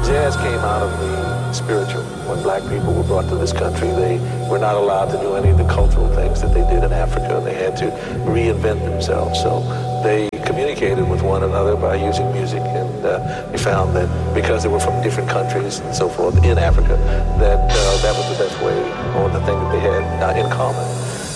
Jazz came out of the spiritual. When black people were brought to this country, they were not allowed to do any of the cultural things that they did in Africa. They had to reinvent themselves. So they communicated with one another by using music, and we found that because they were from different countries and so forth in Africa, that that was the best way, or the thing that they had in common.